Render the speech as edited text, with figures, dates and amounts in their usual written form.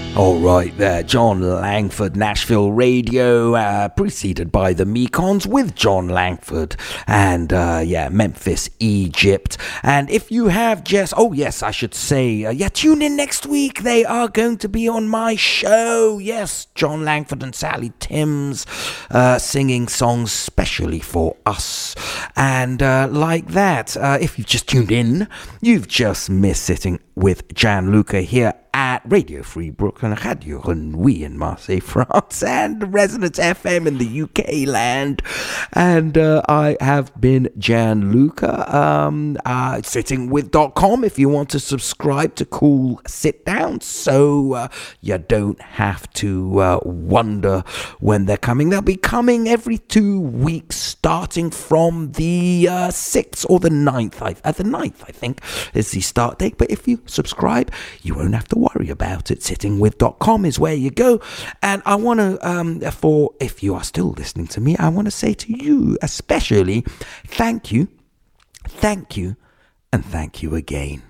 All right there, Jon Langford, Nashville Radio, preceded by the Mekons with Jon Langford and, Memphis, Egypt. And if you have just, I should say, tune in next week. They are going to be on my show. Yes, Jon Langford and Sally Timms singing songs specially for us. And like that, if you've just tuned in, you've just missed sitting with Gianluca here at Radio Free Brooklyn, Radio Renouille in Marseille, France, and Resonance FM in the UK land. And I have been Gianluca, sitting with.com if you want to subscribe to Cool Sit Down, so you don't have to wonder when they're coming. They'll be coming every 2 weeks, starting from the 6th or the 9th. The 9th, I think, is the start date. But if you subscribe, you won't have to worry about it. Sittingwith.com is where you go. And I want to, if you are still listening to me, I want to say to you especially, thank you, and thank you again.